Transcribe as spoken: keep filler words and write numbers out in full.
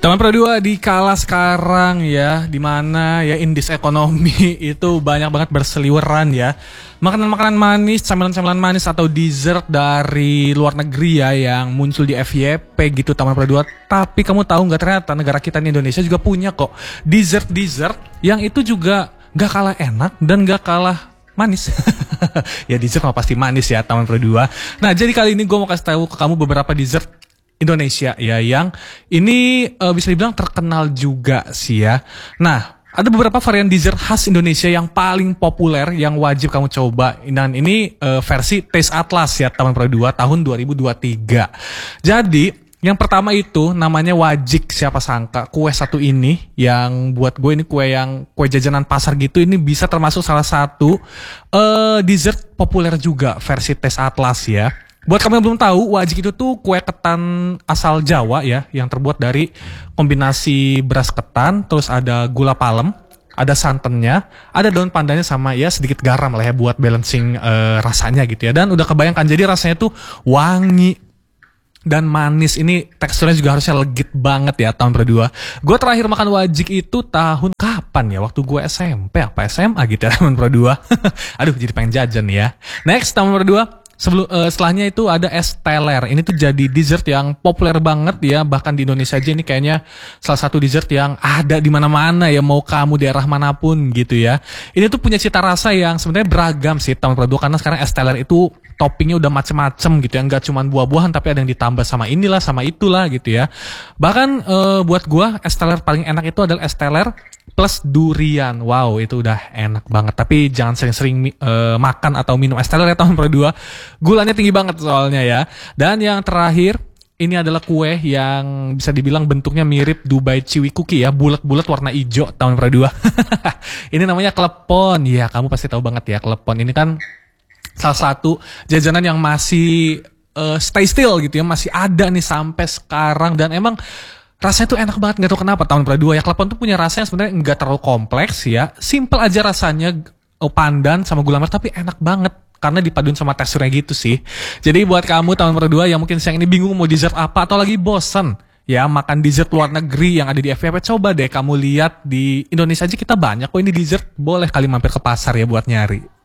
Teman Pro dua di kala sekarang ya, di mana ya indeks ekonomi itu banyak banget berseliweran ya. Makanan-makanan manis, camilan-camilan manis atau dessert dari luar negeri ya yang muncul di F Y P gitu Teman Pro dua. Tapi kamu tahu nggak ternyata negara kita di Indonesia juga punya kok dessert-dessert yang itu juga nggak kalah enak dan nggak kalah manis. Ya dessert mah pasti manis ya Teman Pro dua. Nah jadi kali ini gue mau kasih tahu ke kamu beberapa dessert Indonesia ya yang ini uh, bisa dibilang terkenal juga sih ya. Nah, ada beberapa varian dessert khas Indonesia yang paling populer yang wajib kamu coba. Dan ini uh, versi Taste Atlas ya Teman Pro dua tahun dua ribu dua puluh tiga. Jadi, yang pertama itu namanya wajik, siapa sangka kue satu ini yang buat gue ini kue yang kue jajanan pasar gitu, ini bisa termasuk salah satu uh, dessert populer juga versi Taste Atlas ya. Buat kamu yang belum tahu, wajik itu tuh kue ketan asal Jawa ya, yang terbuat dari kombinasi beras ketan, terus ada gula palem, ada santannya, ada daun pandannya sama ya sedikit garam lah ya buat balancing uh, rasanya gitu ya. Dan udah kebayangkan, jadi rasanya tuh wangi dan manis. Ini teksturnya juga harusnya legit banget ya Teman Pro dua. Gue terakhir makan wajik itu tahun kapan ya? Waktu gue S M P apa S M A gitu ya Teman Pro dua. Aduh jadi pengen jajan ya. Next Teman Pro dua. Sebelum uh, setelahnya itu ada es teler. Ini tuh jadi dessert yang populer banget ya, bahkan di Indonesia aja ini kayaknya salah satu dessert yang ada di mana-mana ya, mau kamu daerah manapun gitu ya. Ini tuh punya cita rasa yang sebenarnya beragam sih Teman Pro dua, karena sekarang es teler itu toppingnya udah macem-macem gitu ya, nggak cuma buah-buahan tapi ada yang ditambah sama inilah sama itulah gitu ya. Bahkan uh, buat gua es teler paling enak itu adalah es teler plus durian. Wow, itu udah enak banget. Tapi jangan sering-sering uh, makan atau minum es teler ya Teman Pro dua. Gulanya tinggi banget soalnya ya. Dan yang terakhir, ini adalah kue yang bisa dibilang bentuknya mirip Dubai Chewy Cookie ya, bulat-bulat warna hijau Teman Pro dua. Ini namanya klepon. Ya, kamu pasti tahu banget ya klepon. Ini kan salah satu jajanan yang masih uh, stay still gitu ya, masih ada nih sampai sekarang dan emang rasanya tuh enak banget, nggak tahu kenapa Teman Pro dua ya. Klepon tuh punya rasanya sebenarnya nggak terlalu kompleks ya, simple aja rasanya, oh, pandan sama gula merah tapi enak banget karena dipaduin sama teksturnya gitu sih. Jadi buat kamu Teman Pro dua yang mungkin siang ini bingung mau dessert apa atau lagi bosen ya makan dessert luar negeri yang ada di F Y P, coba deh kamu lihat di Indonesia aja kita banyak kok ini dessert, boleh kali mampir ke pasar ya buat nyari.